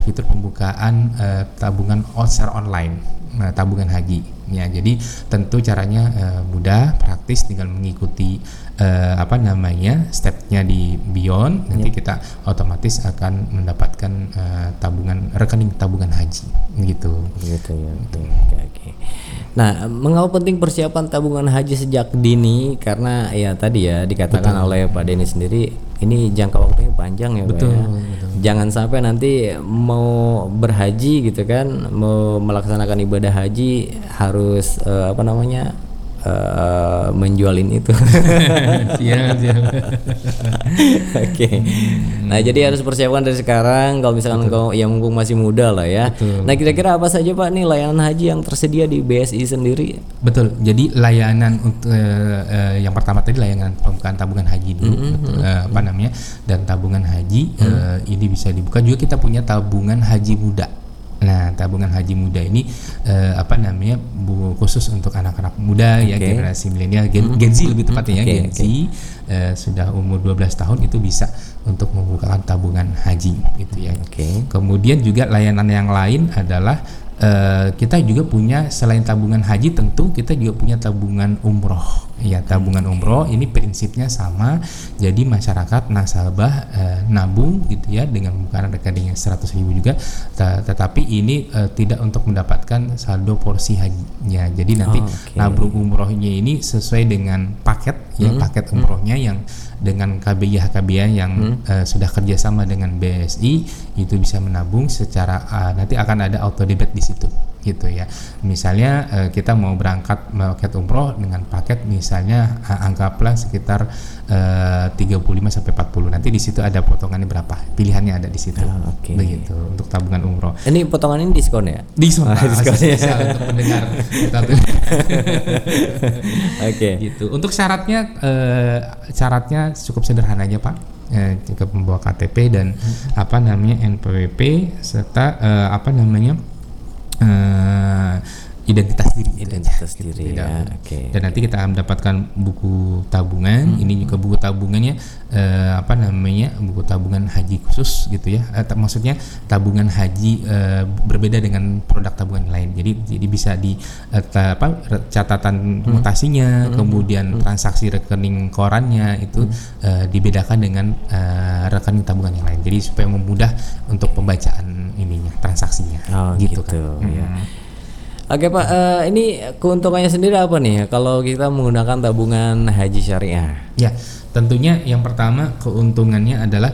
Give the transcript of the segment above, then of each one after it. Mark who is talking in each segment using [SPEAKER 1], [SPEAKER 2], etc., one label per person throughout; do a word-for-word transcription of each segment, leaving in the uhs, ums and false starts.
[SPEAKER 1] fitur pembukaan uh, tabungan secara online, uh, tabungan haji. Ya, jadi tentu caranya uh, mudah, praktis, tinggal mengikuti uh, apa namanya stepnya di Beyond. Nanti yeah. kita otomatis akan mendapatkan uh, tabungan rekening tabungan haji, gitu.
[SPEAKER 2] Gitu ya. Oke, oke, oke. Nah, mengapa penting persiapan tabungan haji sejak dini? Karena ya tadi ya dikatakan betul. oleh Pak Denny sendiri, ini jangka waktunya panjang ya,
[SPEAKER 1] betul,
[SPEAKER 2] Pak ya.
[SPEAKER 1] Betul.
[SPEAKER 2] Jangan sampai nanti mau berhaji gitu kan, mau melaksanakan ibadah haji harus uh, apa namanya uh, menjualin itu.
[SPEAKER 1] Siap, siap.
[SPEAKER 2] Oke. Nah, jadi harus persiapkan dari sekarang kalau misalkan engkau yang mumpung masih muda lah ya.
[SPEAKER 1] Betul,
[SPEAKER 2] nah, kira-kira apa saja Pak nih layanan haji yang tersedia di B S I sendiri?
[SPEAKER 1] Betul. Jadi layanan untuk uh, uh, yang pertama tadi layanan pembukaan tabungan haji dulu, mm-hmm. betul, uh, apa namanya? Dan tabungan haji mm-hmm. uh, ini bisa dibuka juga. Kita punya tabungan haji muda. Nah, tabungan haji muda ini uh, apa namanya bu, khusus untuk anak-anak muda okay. ya, generasi milenial, gen, Gen Z lebih tepatnya okay, ya, Gen Z okay. uh, sudah umur dua belas tahun itu bisa untuk membukakan tabungan haji gitu ya.
[SPEAKER 2] Okay.
[SPEAKER 1] Kemudian juga layanan yang lain adalah uh, kita juga punya selain tabungan haji, tentu kita juga punya tabungan umroh. Ya, tabungan umroh ini prinsipnya sama. Jadi masyarakat nasabah eh, nabung gitu ya dengan membuka rekening seratus ribu juga, t- tetapi ini eh, tidak untuk mendapatkan saldo porsi hajinya. Jadi nanti oh, okay. nabung umrohnya ini sesuai dengan paket ya, hmm. paket umrohnya hmm. yang dengan K B I H K B I yang hmm. uh, sudah kerjasama dengan B S I itu bisa menabung secara uh, nanti akan ada auto debit di situ gitu ya. Misalnya uh, kita mau berangkat paket umroh dengan paket misalnya uh, anggaplah sekitar uh, tiga puluh lima sampai empat puluh. Nanti di situ ada potongannya berapa? Pilihannya ada di situ.
[SPEAKER 2] Oh, okay.
[SPEAKER 1] Begitu untuk tabungan umroh.
[SPEAKER 2] Ini potongan ini diskon ya?
[SPEAKER 1] Diskon.
[SPEAKER 2] Ah, diskon ya.
[SPEAKER 1] Untuk mendengar. Oke.
[SPEAKER 2] Okay.
[SPEAKER 1] Gitu. Untuk syaratnya uh, syaratnya cukup sederhana aja Pak, eh, cukup membawa K T P dan hmm. apa namanya N P W P serta eh, apa namanya eh, identitas diri,
[SPEAKER 2] identitas gitu, diri
[SPEAKER 1] gitu,
[SPEAKER 2] ya. Okay,
[SPEAKER 1] dan
[SPEAKER 2] okay.
[SPEAKER 1] nanti kita mendapatkan buku tabungan. Hmm. Ini juga buku tabungannya eh, apa namanya buku tabungan haji khusus gitu ya. Eh, t- maksudnya tabungan haji eh, berbeda dengan produk tabungan lain. Jadi jadi bisa di eh, ta, apa catatan hmm. mutasinya, hmm. kemudian hmm. transaksi rekening korannya itu hmm. eh, dibedakan dengan eh, rekening tabungan yang lain. Jadi supaya memudah untuk pembacaan ininya, transaksinya.
[SPEAKER 2] Oh,
[SPEAKER 1] gitu,
[SPEAKER 2] gitu
[SPEAKER 1] kan.
[SPEAKER 2] Ya.
[SPEAKER 1] Hmm.
[SPEAKER 2] Oke Pak, uh, ini keuntungannya sendiri apa nih kalau kita menggunakan tabungan haji syariah?
[SPEAKER 1] Ya, tentunya yang pertama keuntungannya adalah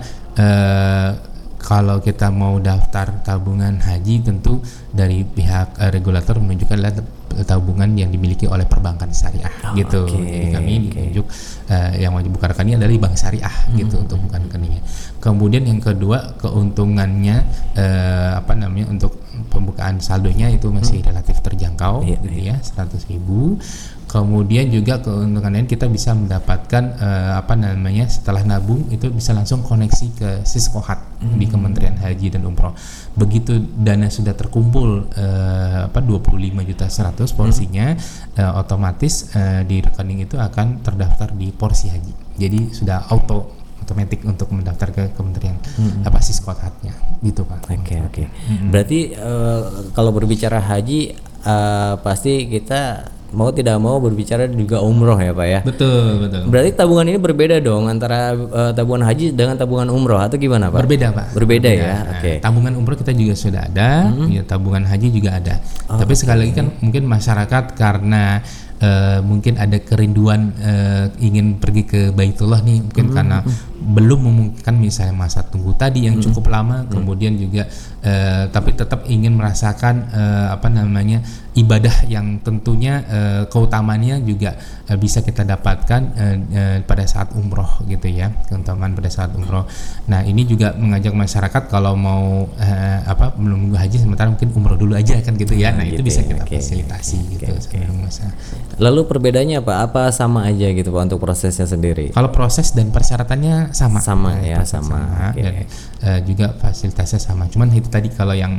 [SPEAKER 1] uh, kalau kita mau daftar tabungan haji, tentu dari pihak uh, regulator menunjukkan adalah tabungan yang dimiliki oleh perbankan syariah oh, gitu.
[SPEAKER 2] Okay,
[SPEAKER 1] Jadi kami
[SPEAKER 2] okay.
[SPEAKER 1] ditunjuk uh, yang wajib buka rekeningnya adalah bank syariah hmm. gitu untuk buka rekeningnya. Kemudian yang kedua keuntungannya uh, apa namanya untuk pembukaan saldonya itu masih hmm. relatif terjangkau yeah, gitu yeah. ya seratus ribu. Kemudian juga keuntungan lain kita bisa mendapatkan uh, apa namanya setelah nabung itu bisa langsung koneksi ke Siskohat hmm. di Kementerian Haji dan Umroh. Begitu dana sudah terkumpul uh, apa dua puluh lima juta seratus porsinya hmm. uh, otomatis uh, di rekening itu akan terdaftar di porsi haji. Jadi sudah auto otomatis untuk mendaftar ke Kementerian hmm. apa Siskohatnya gitu Pak.
[SPEAKER 2] Oke okay, oke. Okay.
[SPEAKER 1] Hmm.
[SPEAKER 2] Berarti uh, kalau berbicara haji uh, pasti kita mau tidak mau berbicara juga umroh ya Pak ya.
[SPEAKER 1] Betul betul.
[SPEAKER 2] Berarti tabungan ini berbeda dong antara uh, tabungan haji dengan tabungan umroh atau gimana Pak?
[SPEAKER 1] Berbeda Pak.
[SPEAKER 2] Berbeda, berbeda ya.
[SPEAKER 1] Nah,
[SPEAKER 2] Oke. Okay.
[SPEAKER 1] Tabungan umroh kita juga sudah ada, hmm. ya, tabungan haji juga ada. Oh, Tapi okay. sekali lagi kan mungkin masyarakat karena uh, mungkin ada kerinduan uh, ingin pergi ke Baitullah nih, mungkin hmm. karena belum memungkinkan misalnya masa tunggu tadi yang cukup lama, hmm. kemudian juga uh, tapi tetap ingin merasakan uh, apa namanya ibadah yang tentunya uh, keutamaannya juga uh, bisa kita dapatkan uh, uh, pada saat umroh gitu ya, keutamaan pada saat umroh. Nah ini juga mengajak masyarakat kalau mau uh, apa menunggu haji sementara mungkin umroh dulu aja kan gitu ya. Nah gitu itu bisa ya, kita okay. fasilitasi okay, gitu. Okay. Okay. Lalu
[SPEAKER 2] perbedaannya apa? Apa sama aja gitu Pak untuk prosesnya sendiri?
[SPEAKER 1] Kalau proses dan persyaratannya sama.
[SPEAKER 2] Sama
[SPEAKER 1] nah,
[SPEAKER 2] ya sama.
[SPEAKER 1] sama.
[SPEAKER 2] Okay.
[SPEAKER 1] Dan uh, juga fasilitasnya sama. Cuman itu tadi kalau yang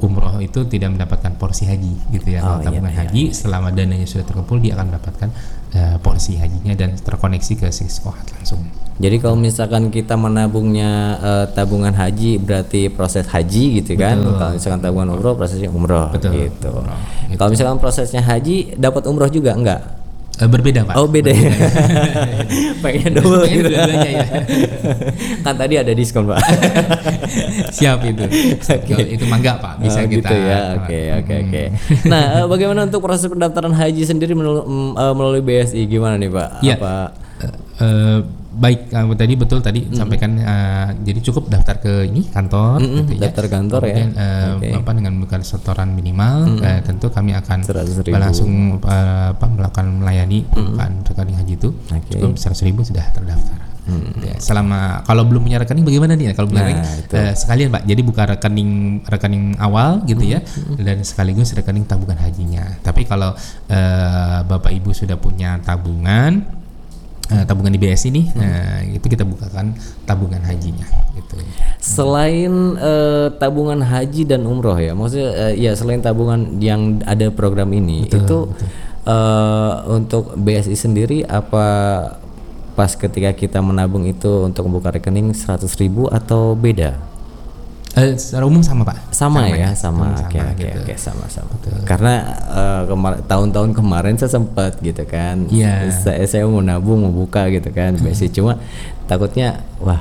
[SPEAKER 1] umroh itu tidak mendapatkan porsi haji gitu ya.
[SPEAKER 2] Oh,
[SPEAKER 1] Kalau tabungan
[SPEAKER 2] iya, iya,
[SPEAKER 1] haji
[SPEAKER 2] iya.
[SPEAKER 1] selama dananya sudah terkumpul dia akan mendapatkan uh, porsi hajinya dan terkoneksi ke Siskohat langsung.
[SPEAKER 2] Jadi kalau misalkan kita menabungnya uh, tabungan haji berarti proses haji gitu kan.
[SPEAKER 1] Betul.
[SPEAKER 2] Kalau misalkan tabungan umroh prosesnya umroh.
[SPEAKER 1] Betul.
[SPEAKER 2] Gitu.
[SPEAKER 1] Umroh, gitu.
[SPEAKER 2] Kalau misalkan prosesnya haji dapat umroh juga enggak?
[SPEAKER 1] Uh, berbeda Pak.
[SPEAKER 2] Oh beda ya. Pengen double
[SPEAKER 1] Pengen
[SPEAKER 2] gitu.
[SPEAKER 1] dua-duanya ya.
[SPEAKER 2] Kan tadi ada diskon Pak.
[SPEAKER 1] Siap itu. Kalau itu mangga Pak, bisa
[SPEAKER 2] Oh,
[SPEAKER 1] kita.
[SPEAKER 2] gitu ya. Oke oke oke. Nah, uh, bagaimana untuk proses pendaftaran haji sendiri melalui, uh, melalui B S I gimana nih Pak?
[SPEAKER 1] Ya.
[SPEAKER 2] Apa
[SPEAKER 1] Uh, uh, baik kamu tadi betul tadi mm-hmm. sampaikan uh, jadi cukup daftar ke ini kantor
[SPEAKER 2] Mm-hmm,
[SPEAKER 1] gitu ya.
[SPEAKER 2] daftar kantor
[SPEAKER 1] kemudian,
[SPEAKER 2] ya.
[SPEAKER 1] uh,
[SPEAKER 2] Okay.
[SPEAKER 1] apa dengan bukan setoran minimal mm-hmm. uh, tentu kami akan
[SPEAKER 2] seratus ribu.
[SPEAKER 1] langsung uh, apa melakukan melayani pembukaan mm-hmm. rekening haji itu
[SPEAKER 2] Okay.
[SPEAKER 1] cukup seratus ribu sudah terdaftar.
[SPEAKER 2] Hmm.
[SPEAKER 1] Ya, selama kalau belum punya rekening bagaimana nih? Kalau belum
[SPEAKER 2] Nah,
[SPEAKER 1] rekening
[SPEAKER 2] itu.
[SPEAKER 1] uh, sekalian Pak. Jadi buka rekening rekening awal gitu ya dan sekaligus rekening tabungan hajinya. Tapi kalau uh, Bapak Ibu sudah punya tabungan Uh, tabungan di B S I nih, hmm. uh, itu kita bukakan tabungan hajinya. Gitu.
[SPEAKER 2] Selain uh, tabungan haji dan umroh ya, maksudnya uh, ya selain tabungan yang ada program ini,
[SPEAKER 1] Betul,
[SPEAKER 2] itu
[SPEAKER 1] betul.
[SPEAKER 2] Uh, untuk B S I sendiri apa pas ketika kita menabung itu untuk membuka rekening seratus ribu atau beda?
[SPEAKER 1] Uh, secara umum sama Pak.
[SPEAKER 2] Sama, ya, sama.
[SPEAKER 1] sama,
[SPEAKER 2] Oke oke
[SPEAKER 1] gitu.
[SPEAKER 2] oke sama-sama. Karena uh, kemar- tahun-tahun kemarin saya sempat gitu kan.
[SPEAKER 1] Iya.
[SPEAKER 2] Saya, saya mau nabung mau buka gitu kan B S I cuma takutnya wah.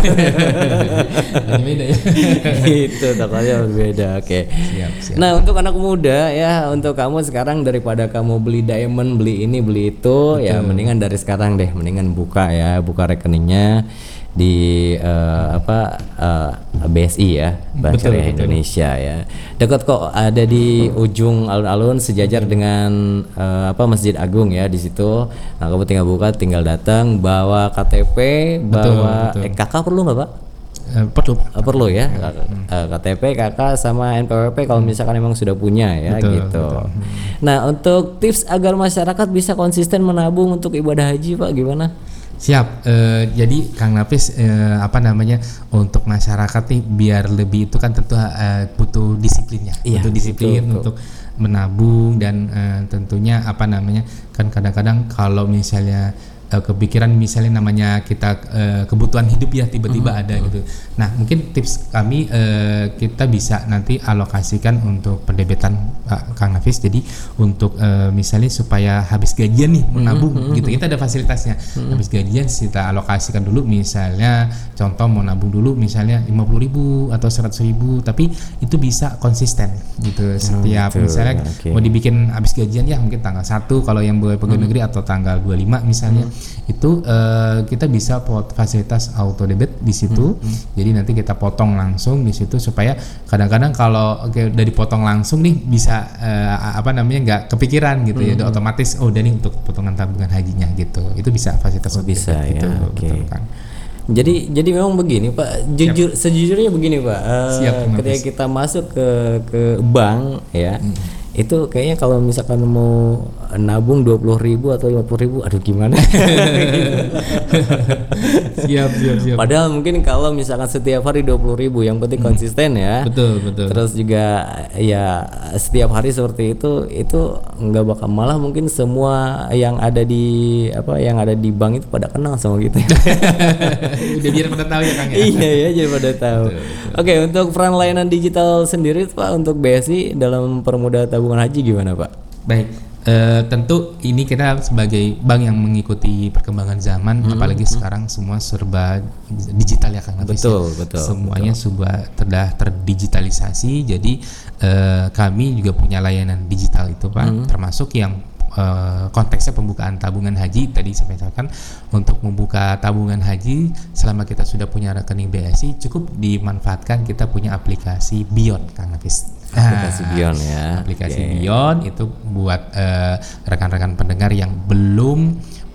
[SPEAKER 1] Beda ya.
[SPEAKER 2] Itu takutnya berbeda. Oke.
[SPEAKER 1] Siap, siap.
[SPEAKER 2] Nah, untuk anak muda ya, untuk kamu sekarang daripada kamu beli diamond, beli ini, beli itu, Betul. ya mendingan dari sekarang deh, mendingan buka ya, buka rekeningnya di uh, apa uh, B S I ya, Bank
[SPEAKER 1] Betul,
[SPEAKER 2] Syariah
[SPEAKER 1] betul.
[SPEAKER 2] Indonesia ya. Dekat kok, ada di ujung alun-alun sejajar dengan uh, apa Masjid Agung ya di situ. Nah, kamu tinggal buka, tinggal datang, bawa K T P, bawa
[SPEAKER 1] betul.
[SPEAKER 2] eh K K perlu nggak Pak?
[SPEAKER 1] Uh, perlu.
[SPEAKER 2] Uh, perlu ya, uh, K T P, K K sama N P W P kalau misalkan memang sudah punya ya.
[SPEAKER 1] Betul,
[SPEAKER 2] gitu.
[SPEAKER 1] betul.
[SPEAKER 2] Nah, untuk tips agar masyarakat bisa konsisten menabung untuk ibadah haji Pak gimana?
[SPEAKER 1] Siap. Uh, jadi Kang Nafis uh, apa namanya untuk masyarakat nih biar lebih itu kan tentu uh, butuh disiplinnya,
[SPEAKER 2] Iya,
[SPEAKER 1] butuh disiplin
[SPEAKER 2] betul,
[SPEAKER 1] untuk menabung dan uh, tentunya apa namanya kan kadang-kadang kalau misalnya uh, kepikiran misalnya namanya kita uh, kebutuhan hidup ya tiba-tiba
[SPEAKER 2] Mm-hmm.
[SPEAKER 1] ada gitu. Nah mungkin tips kami uh, kita bisa nanti alokasikan untuk pendebetan uh, Kang Nafis. Jadi untuk uh, misalnya supaya habis gajian nih menabung
[SPEAKER 2] Mm-hmm.
[SPEAKER 1] gitu kita ada fasilitasnya. Mm-hmm. Habis gajian kita alokasikan dulu misalnya contoh mau nabung dulu misalnya lima puluh ribu atau seratus ribu tapi itu bisa konsisten gitu setiap
[SPEAKER 2] gitu,
[SPEAKER 1] misalnya
[SPEAKER 2] okay.
[SPEAKER 1] mau dibikin habis gajian ya mungkin tanggal satu kalau yang pegawai
[SPEAKER 2] Hmm.
[SPEAKER 1] negeri atau tanggal dua puluh lima misalnya hmm. itu uh, kita bisa pot fasilitas auto debit di situ. Hmm. Hmm. Jadi nanti kita potong langsung di situ supaya kadang-kadang kalau okay, udah dipotong langsung nih bisa uh, apa namanya nggak kepikiran gitu hmm. ya udah otomatis oh udah nih untuk potongan tabungan hajinya gitu. Itu bisa fasilitas
[SPEAKER 2] Oh, bisa ya.
[SPEAKER 1] gitu,
[SPEAKER 2] Oke.
[SPEAKER 1] betul, kan.
[SPEAKER 2] Jadi jadi memang begini Pak, jujur
[SPEAKER 1] Siap.
[SPEAKER 2] sejujurnya begini Pak. Uh,
[SPEAKER 1] Siap,
[SPEAKER 2] ketika
[SPEAKER 1] Mas.
[SPEAKER 2] kita masuk ke ke bank ya, hmm. itu kayaknya kalau misalkan mau nabung dua puluh ribu atau lima puluh ribu, aduh gimana?
[SPEAKER 1] Siap siap siap.
[SPEAKER 2] Padahal mungkin kalau misalkan setiap hari dua puluh ribu, yang penting
[SPEAKER 1] Hmm.
[SPEAKER 2] konsisten ya.
[SPEAKER 1] Betul betul.
[SPEAKER 2] Terus juga ya setiap hari seperti itu itu nggak bakal, malah mungkin semua yang ada di apa yang ada di bank itu pada kenal sama gitu.
[SPEAKER 1] Udah biar pada tahu ya Kang ya.
[SPEAKER 2] Iya ya, jadi pada tahu.
[SPEAKER 1] Betul, betul.
[SPEAKER 2] Oke, untuk peran layanan digital sendiri Pak untuk B S I dalam permudah tabungan haji gimana Pak?
[SPEAKER 1] Baik, eh, tentu ini kita sebagai bank yang mengikuti perkembangan zaman,
[SPEAKER 2] Hmm,
[SPEAKER 1] apalagi
[SPEAKER 2] hmm.
[SPEAKER 1] sekarang semua serba digital ya Kang Nafis.
[SPEAKER 2] Betul, betul.
[SPEAKER 1] Semuanya
[SPEAKER 2] betul.
[SPEAKER 1] sudah terdah terdigitalisasi, jadi eh, kami juga punya layanan digital itu Pak,
[SPEAKER 2] Hmm.
[SPEAKER 1] termasuk yang Uh, konteksnya pembukaan tabungan haji tadi saya katakan untuk membuka tabungan haji selama kita sudah punya rekening B S I cukup dimanfaatkan kita punya aplikasi Beyond Kang Nafis.
[SPEAKER 2] Aplikasi
[SPEAKER 1] Ah,
[SPEAKER 2] Beyond ya.
[SPEAKER 1] Aplikasi
[SPEAKER 2] Oke.
[SPEAKER 1] Beyond itu buat uh, rekan-rekan pendengar yang belum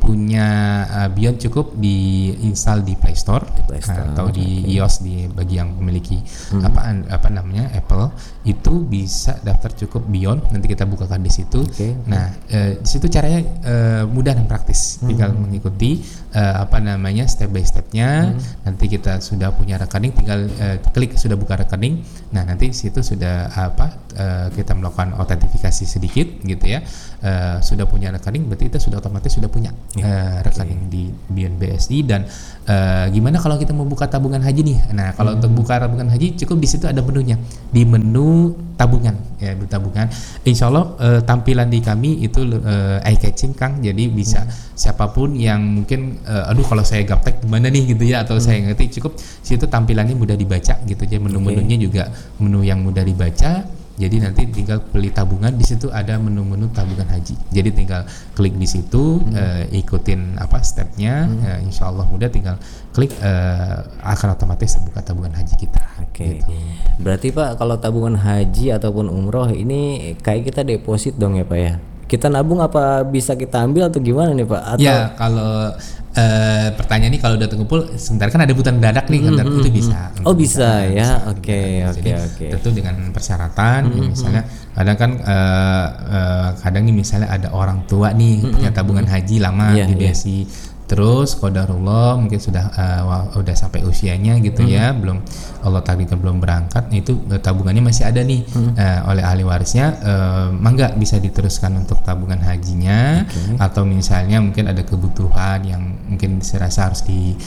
[SPEAKER 1] punya uh, Beyond cukup diinstal di Play Store,
[SPEAKER 2] Di Play Store,
[SPEAKER 1] atau di
[SPEAKER 2] oke.
[SPEAKER 1] iOS di bagi yang memiliki
[SPEAKER 2] Hmm.
[SPEAKER 1] apa apa namanya Apple, itu bisa daftar cukup Beyond, nanti kita bukakan di situ.
[SPEAKER 2] Oke.
[SPEAKER 1] Nah, eh, di situ caranya eh, mudah dan praktis, tinggal mengikuti eh, apa namanya step by stepnya. Nanti kita sudah punya rekening, tinggal eh, klik sudah buka rekening. Nah, nanti di situ sudah apa eh, kita melakukan autentifikasi sedikit gitu ya. Eh, sudah punya rekening, berarti kita sudah otomatis sudah punya eh, rekening di Beyond B S I. Dan eh, gimana kalau kita mau buka tabungan haji nih? Nah, kalau untuk buka tabungan haji cukup di situ ada menunya, di menu tabungan ya, menu tabungan. Insya Allah eh, tampilan di kami itu eh, eye catching Kang, jadi bisa siapapun yang mungkin eh, aduh kalau saya gaptek gimana nih gitu ya, atau saya ngerti, cukup situ tampilannya mudah dibaca gitu aja, menu-menunya juga menu yang mudah dibaca. Jadi nanti tinggal pilih tabungan, di situ ada menu-menu tabungan haji. Jadi tinggal klik di situ, hmm. eh, ikutin apa stepnya, hmm. eh, insya Allah mudah, tinggal klik eh, akan otomatis terbuka tabungan haji kita.
[SPEAKER 2] Oke.
[SPEAKER 1] Gitu.
[SPEAKER 2] Berarti Pak, kalau tabungan haji ataupun umroh ini kayak kita deposit dong ya Pak ya? Kita nabung apa bisa kita ambil atau gimana nih Pak? Atau
[SPEAKER 1] Ya kalau eh, pertanyaan ini kalau udah terkumpul sebentar kan ada kebutuhan mendadak nih, kan itu bisa.
[SPEAKER 2] Oh bisa
[SPEAKER 1] Bisa,
[SPEAKER 2] ya,
[SPEAKER 1] bisa.
[SPEAKER 2] oke oke
[SPEAKER 1] Jadi
[SPEAKER 2] oke.
[SPEAKER 1] tentu dengan persyaratan, ya, misalnya kadang kan eh, eh, kadang nih misalnya ada orang tua nih punya tabungan haji lama
[SPEAKER 2] Iya,
[SPEAKER 1] di B
[SPEAKER 2] iya.
[SPEAKER 1] S I, terus qadarullah mungkin sudah eh, wa- udah sampai usianya gitu ya, belum Allah takdirkan belum berangkat, nah itu eh, tabungannya masih ada nih eh, oleh ahli warisnya, eh, mangga bisa diteruskan untuk tabungan hajinya. Atau misalnya mungkin ada kebutuhan yang mungkin dirasa harus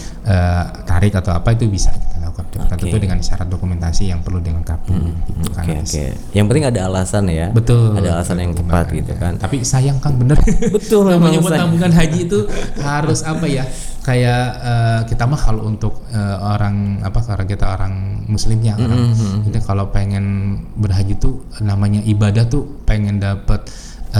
[SPEAKER 1] ditarik atau apa, itu bisa kita lakukan.
[SPEAKER 2] Oke.
[SPEAKER 1] Tentu dengan syarat dokumentasi yang perlu dilengkapi gitu kan.
[SPEAKER 2] Oke oke. Yang penting ada alasan ya.
[SPEAKER 1] Betul.
[SPEAKER 2] Ada alasan yang tepat gitu kan.
[SPEAKER 1] Tapi sayang Kang, bener.
[SPEAKER 2] Betul,
[SPEAKER 1] Namanya
[SPEAKER 2] memang
[SPEAKER 1] buat
[SPEAKER 2] sayang.
[SPEAKER 1] tabungan haji itu harus apa ya? Kayak eh, kita mah kalau untuk eh, orang apa, karena kita orang muslimnya, orang itu kalau pengen berhaji tuh namanya ibadah tuh pengen dapet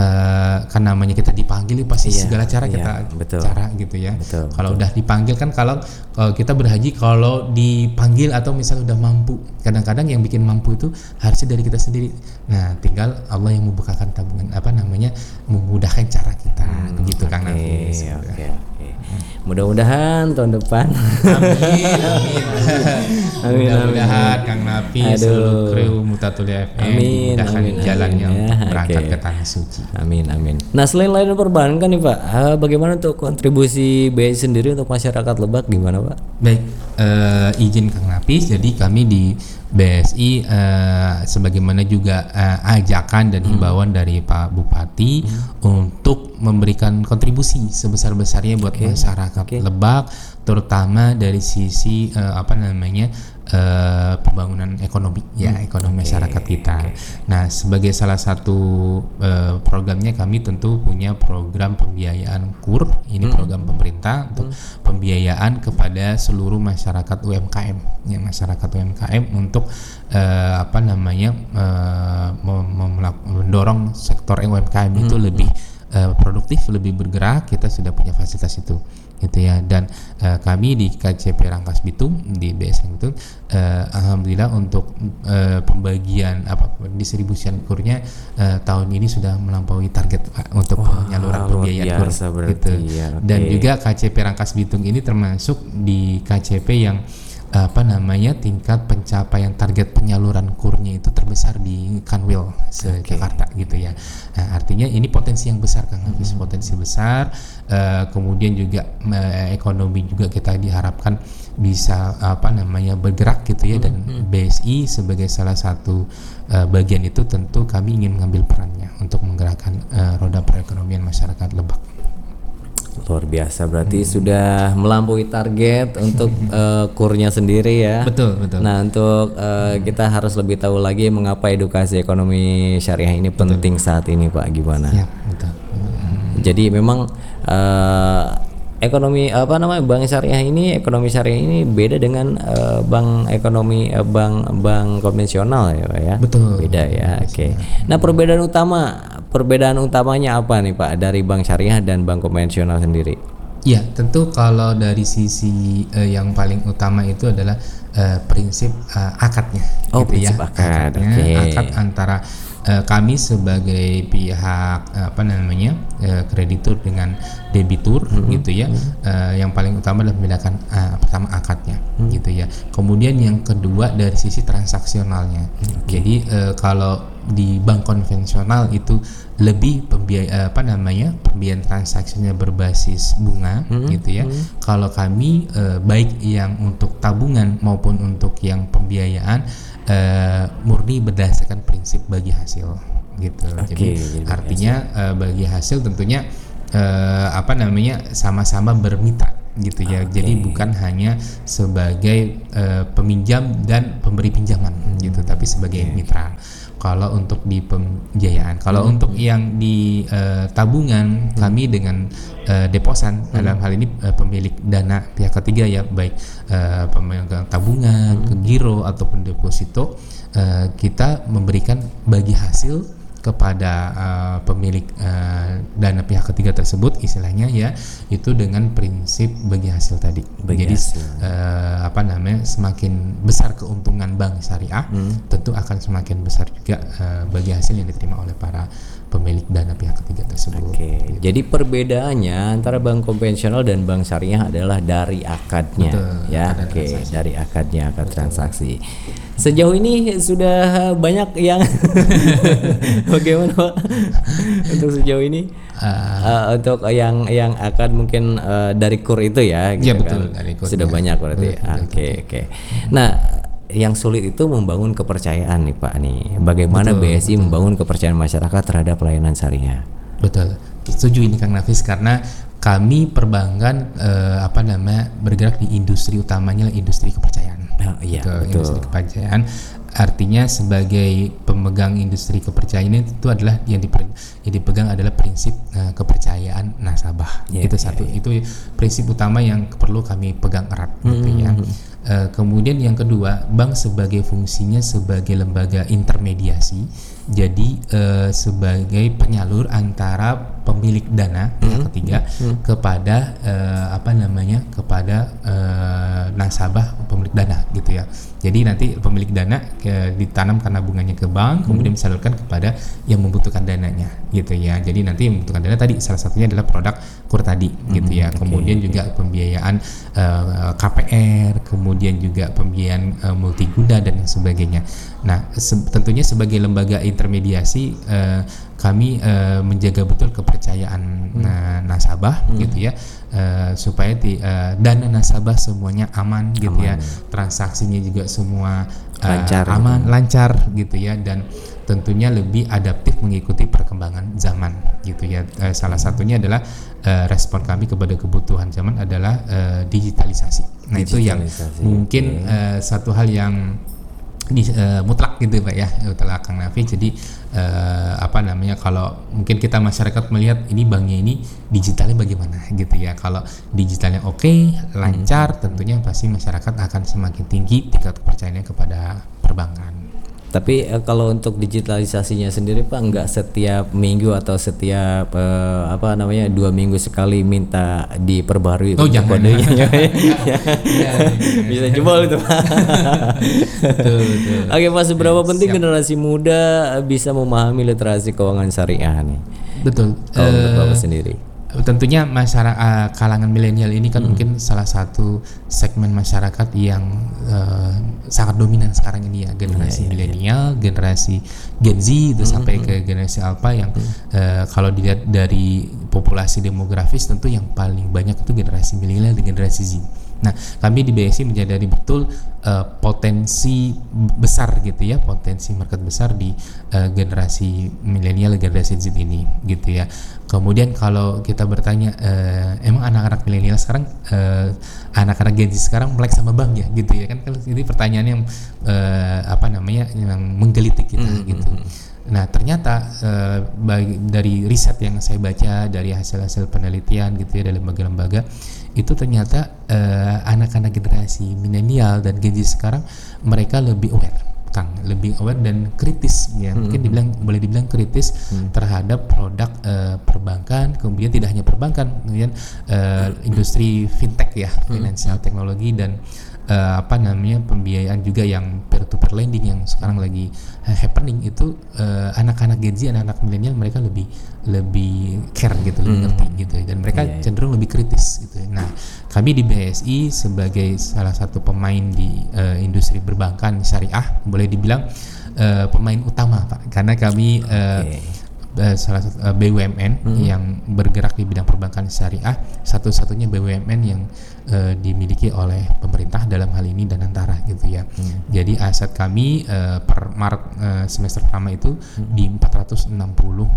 [SPEAKER 1] eh, kan namanya kita dipanggil pasti
[SPEAKER 2] Iya,
[SPEAKER 1] segala cara
[SPEAKER 2] iya,
[SPEAKER 1] kita
[SPEAKER 2] betul.
[SPEAKER 1] cara gitu ya.
[SPEAKER 2] Betul,
[SPEAKER 1] Kalau udah dipanggil kan, kalau kalau kita berhaji kalau dipanggil atau misalnya udah mampu, kadang-kadang yang bikin mampu itu harusnya dari kita sendiri. Nah, tinggal Allah yang membukakan tabungan apa namanya, memudahkan cara kita begitu Kang
[SPEAKER 2] Oke
[SPEAKER 1] Nafis.
[SPEAKER 2] oke oke. Mudah-mudahan tahun depan.
[SPEAKER 1] Amin, amin.
[SPEAKER 2] Amin,
[SPEAKER 1] Mudah-mudahan Kang Nafis,
[SPEAKER 2] Aduh.
[SPEAKER 1] seluruh kru Mutatuli F M
[SPEAKER 2] Amin,
[SPEAKER 1] dimudahkan
[SPEAKER 2] amin,
[SPEAKER 1] jalannya
[SPEAKER 2] amin,
[SPEAKER 1] untuk
[SPEAKER 2] ya,
[SPEAKER 1] berangkat
[SPEAKER 2] oke.
[SPEAKER 1] ke tanah suci.
[SPEAKER 2] Amin amin. Nah selain layanan perbankan nih Pak, ah, bagaimana untuk kontribusi B S I sendiri untuk masyarakat Lebak gimana Pak?
[SPEAKER 1] Baik, eh, izin Kang Nafis, jadi kami di B S I eh, sebagaimana juga eh, ajakan dan himbauan dari Pak Bupati untuk memberikan kontribusi sebesar-besarnya buat masyarakat
[SPEAKER 2] oke.
[SPEAKER 1] Lebak, terutama dari sisi eh, apa namanya eh, pembangunan ekonomi ya, ekonomi masyarakat kita. Nah, sebagai salah satu eh, programnya kami tentu punya program pembiayaan K U R, ini program pemerintah untuk pembiayaan kepada seluruh masyarakat U M K M, ya masyarakat U M K M untuk eh, apa namanya eh, mem- mem- mendorong sektor U M K M itu lebih eh, produktif, lebih bergerak. Kita sudah punya fasilitas itu gitu ya. Dan eh, kami di K C P Rangkas Bitung di B S M itu eh, alhamdulillah untuk eh, pembagian apa distribusian kurnya eh, tahun ini sudah melampaui target Pak, untuk penyaluran
[SPEAKER 2] luar
[SPEAKER 1] pembiayaan kur
[SPEAKER 2] biasa berarti
[SPEAKER 1] gitu.
[SPEAKER 2] ya, oke.
[SPEAKER 1] Dan juga K C P Rangkas Bitung ini termasuk di K C P yang apa namanya tingkat pencapaian target penyaluran kurnya itu terbesar di Kanwil se Jakarta gitu ya. Nah, artinya ini potensi yang besar Kang Hafiz, potensi besar. Eh, kemudian juga eh, ekonomi juga kita diharapkan bisa apa namanya bergerak gitu ya, dan B S I sebagai salah satu eh, bagian itu tentu kami ingin mengambil perannya untuk menggerakkan eh, roda perekonomian masyarakat Lebak.
[SPEAKER 2] Luar biasa, berarti sudah melampaui target untuk eh, kurnya sendiri ya.
[SPEAKER 1] Betul, betul.
[SPEAKER 2] Nah untuk eh, kita harus lebih tahu lagi mengapa edukasi ekonomi syariah ini penting saat ini Pak, gimana?
[SPEAKER 1] Ya, betul.
[SPEAKER 2] Jadi memang eh, ekonomi apa namanya bank syariah ini, ekonomi syariah ini beda dengan eh, bank ekonomi eh, bank bank konvensional ya Pak ya.
[SPEAKER 1] Betul.
[SPEAKER 2] Beda ya. Oke. Nah perbedaan utama perbedaan utamanya apa nih Pak dari bank syariah dan bank konvensional sendiri?
[SPEAKER 1] Ya, tentu kalau dari sisi eh, yang paling utama itu adalah eh, prinsip eh, akadnya.
[SPEAKER 2] Oh,
[SPEAKER 1] gitu
[SPEAKER 2] prinsip
[SPEAKER 1] ya.
[SPEAKER 2] akad,
[SPEAKER 1] Akadnya,
[SPEAKER 2] oke.
[SPEAKER 1] akad antara uh, kami sebagai pihak uh, apa namanya uh, kreditur dengan debitur mm-hmm. gitu ya, mm-hmm. uh, yang paling utama adalah membedakan uh, pertama akadnya mm-hmm. gitu ya. Kemudian yang kedua dari sisi transaksionalnya. Okay. Jadi uh, kalau di bank konvensional itu lebih pembiaya apa namanya pembiayaan transaksinya berbasis bunga hmm, gitu ya. Hmm. Kalau kami eh, baik yang untuk tabungan maupun untuk yang pembiayaan eh, murni berdasarkan prinsip bagi hasil gitu. Okay, jadi, jadi artinya eh, bagi hasil tentunya eh, apa namanya sama-sama bermitra gitu ya. Okay. Jadi bukan hanya sebagai uh, peminjam dan pemberi pinjaman hmm. gitu, tapi sebagai okay. mitra. Kalau untuk di pembiayaan, kalau hmm. untuk yang di uh, tabungan hmm. kami dengan uh, deposan hmm. dalam hal ini uh, pemilik dana pihak ketiga ya, baik uh, pemegang tabungan, hmm. ke giro ataupun deposito, uh, kita memberikan bagi hasil kepada uh, pemilik uh, dana pihak ketiga tersebut, istilahnya ya, itu dengan prinsip bagi hasil tadi. Bagi Jadi hasil. Uh, apa namanya semakin besar keuntungan bank syariah, hmm. tentu akan semakin besar juga uh, bagi hasil yang diterima oleh para pemilik dana pihak ketiga tersebut. Oke. Okay. Gitu.
[SPEAKER 2] Jadi perbedaannya antara bank konvensional dan bank syariah adalah dari akadnya. Betul, ya. Oke, okay. dari akadnya, akad Betul. transaksi. Sejauh ini sudah banyak yang bagaimana Pak untuk sejauh ini uh, uh, untuk yang yang akan mungkin uh, dari kur itu ya, gitu
[SPEAKER 1] ya betul,
[SPEAKER 2] kan
[SPEAKER 1] dari kur,
[SPEAKER 2] sudah
[SPEAKER 1] ya.
[SPEAKER 2] banyak berarti. Oke oke. Nah, yang sulit itu membangun kepercayaan nih Pak nih. Bagaimana betul, B S I betul. membangun kepercayaan masyarakat terhadap pelayanan syariah?
[SPEAKER 1] Betul. Setuju ini Kang Nafis, karena kami perbankan eh, apa namanya bergerak di industri utamanya industri kepercayaan.
[SPEAKER 2] Oh, iya,
[SPEAKER 1] gitu,
[SPEAKER 2] betul.
[SPEAKER 1] Industri kepercayaan. Artinya sebagai pemegang industri kepercayaan itu adalah yang, dipe, yang dipegang adalah prinsip uh, kepercayaan nasabah. Yeah, itu yeah, satu. Yeah. Itu prinsip utama yang perlu kami pegang erat. Mm-hmm. Gitu ya. Uh, kemudian yang kedua, bank sebagai fungsinya sebagai lembaga intermediasi. Jadi uh, sebagai penyalur antara pemilik dana pihak mm-hmm. ketiga mm-hmm. kepada uh, apa namanya kepada uh, nasabah pemilik dana gitu ya. Jadi nanti pemilik dana ke, ditanamkan tabungannya ke bank, hmm. kemudian disalurkan kepada yang membutuhkan dananya, gitu ya. Jadi nanti yang membutuhkan dana tadi salah satunya adalah produk kur tadi, hmm. gitu ya. Okay, kemudian okay. juga pembiayaan uh, K P R, kemudian juga pembiayaan uh, multiguna dan sebagainya. Nah, se- tentunya sebagai lembaga intermediasi uh, kami uh, menjaga betul kepercayaan hmm. uh, nasabah, hmm. gitu ya. Uh, supaya di, uh, dana nasabah semuanya aman gitu aman. ya, transaksinya juga semua uh, lancar, aman gitu. lancar gitu ya, dan tentunya lebih adaptif mengikuti perkembangan zaman gitu ya. Uh, salah satunya adalah uh, respon kami kepada kebutuhan zaman adalah uh, digitalisasi. Nah digitalisasi, itu yang mungkin okay. uh, satu hal yang di, uh, mutlak gitu Pak ya, mutlak Kang Nafi. Jadi uh, apa namanya kalau mungkin kita masyarakat melihat ini banknya ini digitalnya bagaimana gitu ya. Kalau digitalnya oke, okay, lancar, hmm. tentunya pasti masyarakat akan semakin tinggi tingkat kepercayaannya kepada perbankan.
[SPEAKER 2] Tapi eh, kalau untuk digitalisasinya sendiri Pak, nggak setiap minggu atau setiap eh, apa namanya dua minggu sekali minta diperbarui
[SPEAKER 1] oh, jangan.
[SPEAKER 2] kodenya bisa jebol itu Pak.
[SPEAKER 1] Betul, betul.
[SPEAKER 2] Oke Pak, seberapa ya, penting
[SPEAKER 1] siap.
[SPEAKER 2] generasi muda bisa memahami literasi keuangan syariah nih?
[SPEAKER 1] Betul.
[SPEAKER 2] Kalau uh, untuk Bapak sendiri.
[SPEAKER 1] Tentunya masyarakat uh, kalangan milenial ini kan hmm. mungkin salah satu segmen masyarakat yang uh, sangat dominan sekarang ini ya, generasi yeah, yeah, milenial, yeah. generasi Gen Z itu hmm. sampai ke generasi Alpha yang hmm. uh, kalau dilihat dari populasi demografis tentu yang paling banyak itu generasi milenial dan generasi Z. Nah, kami di B S I menyadari betul uh, potensi besar gitu ya, potensi market besar di uh, generasi milenial dan generasi Z ini gitu ya. Kemudian kalau kita bertanya, uh, emang anak-anak milenial sekarang, uh, anak-anak Gen Z sekarang melek sama bank ya gitu ya kan? Ini pertanyaan yang uh, apa namanya yang menggelitik kita mm-hmm. gitu. Nah ternyata uh, bagi, dari riset yang saya baca, dari hasil-hasil penelitian gitu ya dari lembaga-lembaga, itu ternyata uh, anak-anak generasi milenial dan Gen Z sekarang mereka lebih aware, Kang, lebih aware dan kritis ya, mm-hmm. mungkin dibilang boleh dibilang kritis mm. terhadap produk uh, perbankan, kemudian tidak hanya perbankan, kemudian uh, industri fintech ya, mm. financial teknologi dan uh, apa namanya pembiayaan juga yang peer to peer lending yang sekarang lagi uh, happening itu uh, anak-anak Gen Z, anak-anak milenial mereka lebih lebih care gitu, lebih
[SPEAKER 2] Hmm.
[SPEAKER 1] ngerti gitu, dan mereka
[SPEAKER 2] Iya, iya.
[SPEAKER 1] cenderung lebih kritis gitu. Nah, kami di B S I sebagai salah satu pemain di uh, industri perbankan syariah, boleh dibilang uh, pemain utama Pak, karena kami uh,
[SPEAKER 2] Oke.
[SPEAKER 1] uh, salah satu uh, B U M N
[SPEAKER 2] Hmm.
[SPEAKER 1] yang bergerak di bidang perbankan syariah, satu-satunya B U M N yang uh, dimiliki oleh pemerintah dalam hal ini Danantara gitu ya.
[SPEAKER 2] Hmm.
[SPEAKER 1] Jadi aset kami uh, per Maret uh, semester pertama itu
[SPEAKER 2] Hmm.
[SPEAKER 1] di empat ratus enam puluh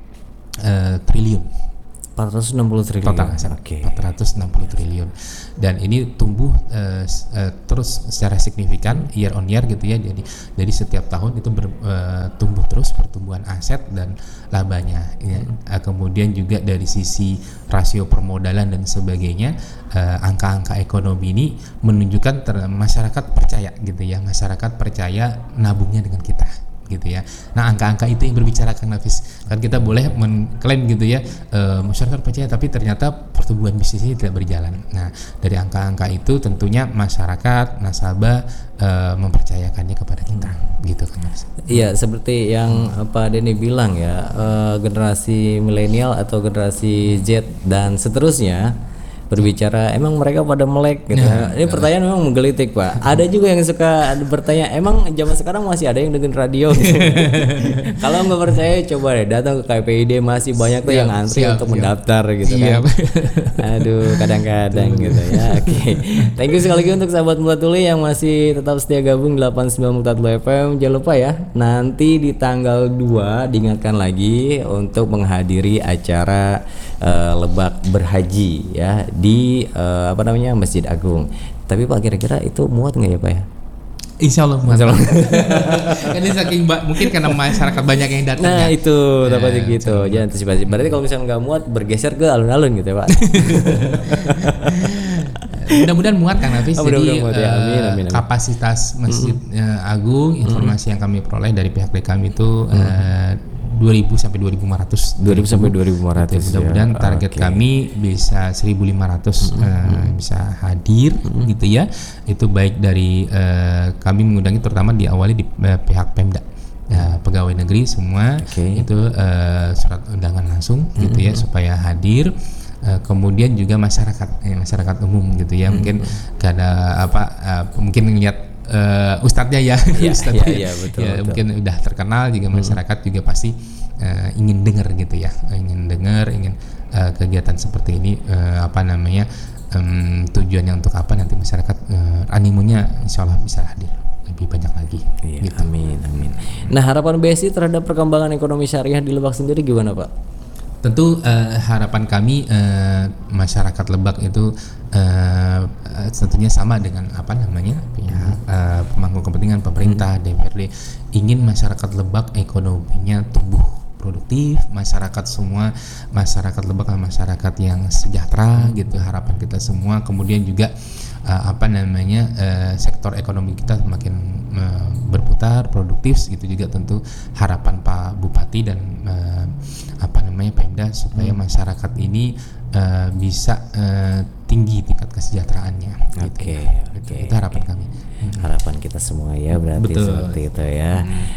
[SPEAKER 1] uh, triliun
[SPEAKER 2] empat ratus enam puluh triliun.
[SPEAKER 1] total aset.
[SPEAKER 2] Oke.
[SPEAKER 1] empat ratus enam puluh triliun, dan ini tumbuh uh, s- uh, terus secara signifikan year on year gitu ya. Jadi dari setiap tahun itu ber, uh, tumbuh terus pertumbuhan aset dan labanya ya. Uh, kemudian juga dari sisi rasio permodalan dan sebagainya, uh, angka-angka ekonomi ini menunjukkan ter- masyarakat percaya gitu ya, masyarakat percaya nabungnya dengan kita gitu ya. Nah, angka-angka itu yang berbicara Kang Nafis. Kan kita boleh mengklaim gitu ya, e, masyarakat percaya, tapi ternyata pertumbuhan bisnisnya tidak berjalan. Nah, dari angka-angka itu tentunya masyarakat, nasabah e, mempercayakannya kepada kita, gitu Kang Nafis.
[SPEAKER 2] Iya, seperti yang Pak Denny bilang ya, eh, generasi milenial atau generasi Z dan seterusnya berbicara emang mereka pada melek gitu.
[SPEAKER 1] Nah,
[SPEAKER 2] Ini pertanyaan memang menggelitik Pak. Ada juga yang suka bertanya, emang zaman sekarang masih ada yang dengerin radio gitu. Kalau nggak percaya coba deh datang ke K P I D, masih banyak tuh
[SPEAKER 1] Siap,
[SPEAKER 2] yang antri
[SPEAKER 1] siap,
[SPEAKER 2] untuk
[SPEAKER 1] siap.
[SPEAKER 2] mendaftar gitu
[SPEAKER 1] Siap.
[SPEAKER 2] kan. Aduh, kadang-kadang gitu ya. Oke. Thank you sekali lagi untuk sahabat Mulatuli yang masih tetap setia gabung delapan puluh sembilan Mulatuli F M. Jangan lupa ya, nanti di tanggal dua diingatkan lagi untuk menghadiri acara eh, Lebak Berhaji ya di eh, apa namanya Masjid Agung. Tapi Pak, kira-kira itu muat nggak ya Pak ya?
[SPEAKER 1] Insya Allah,
[SPEAKER 2] Insya Allah.
[SPEAKER 1] Ini saking ba- mungkin karena masyarakat banyak yang datang
[SPEAKER 2] Nah
[SPEAKER 1] ya.
[SPEAKER 2] itu takutnya
[SPEAKER 1] Eh,
[SPEAKER 2] gitu, jangan antisipasi. Berarti kalau misalnya nggak muat bergeser ke alun-alun gitu ya Pak.
[SPEAKER 1] Mudah-mudahan muat Kang Nafis.
[SPEAKER 2] Oh,
[SPEAKER 1] Jadi
[SPEAKER 2] mudah-mudahan muat ya.
[SPEAKER 1] eh,
[SPEAKER 2] Amin, amin, amin.
[SPEAKER 1] kapasitas Masjid eh, Agung, informasi yang kami peroleh dari pihak D kami itu eh, dua ribu sampai dua ribu lima ratus.
[SPEAKER 2] dua ribu sampai dua ribu lima ratus.
[SPEAKER 1] Mudah-mudahan
[SPEAKER 2] ya.
[SPEAKER 1] target
[SPEAKER 2] Oke.
[SPEAKER 1] kami bisa seribu lima ratus eh, bisa hadir gitu ya. Itu baik dari eh, kami mengundangi terutama diawali di eh, pihak Pemda. Ya, pegawai negeri semua
[SPEAKER 2] Oke.
[SPEAKER 1] itu eh, surat undangan langsung gitu ya supaya hadir. Uh, kemudian juga masyarakat, ya, masyarakat umum gitu ya, mungkin gak ada apa, uh, mungkin ngelihat uh, ustadznya ya,
[SPEAKER 2] Iya,
[SPEAKER 1] ustadznya
[SPEAKER 2] iya, iya, betul,
[SPEAKER 1] ya,
[SPEAKER 2] betul.
[SPEAKER 1] mungkin udah terkenal juga, masyarakat juga pasti uh, ingin dengar gitu ya, ingin dengar, ingin uh, kegiatan seperti ini uh, apa namanya, um, tujuannya untuk apa, nanti masyarakat uh, animonya insya Allah bisa hadir lebih banyak lagi.
[SPEAKER 2] Iya,
[SPEAKER 1] Gitu.
[SPEAKER 2] amin, amin. Nah harapan B S I terhadap perkembangan ekonomi syariah di Lebak sendiri gimana Pak?
[SPEAKER 1] Tentu eh, harapan kami eh, masyarakat Lebak itu eh, eh, tentunya sama dengan apa namanya pihak eh, pemangku kepentingan pemerintah, D P R D, ingin masyarakat Lebak ekonominya tumbuh produktif, masyarakat semua masyarakat Lebak adalah masyarakat yang sejahtera gitu, harapan kita semua. Kemudian juga eh, apa namanya eh, sektor ekonomi kita semakin eh, berputar produktif gitu, juga tentu harapan Pak Bupati dan eh, apa namanya Pemda supaya masyarakat ini uh, bisa uh, tinggi tingkat kesejahteraannya. Gitu
[SPEAKER 2] Oke,
[SPEAKER 1] ya.
[SPEAKER 2] oke,
[SPEAKER 1] Itu, itu harapan
[SPEAKER 2] oke.
[SPEAKER 1] kami.
[SPEAKER 2] Harapan kita semua ya berarti
[SPEAKER 1] Betul.
[SPEAKER 2] seperti itu ya.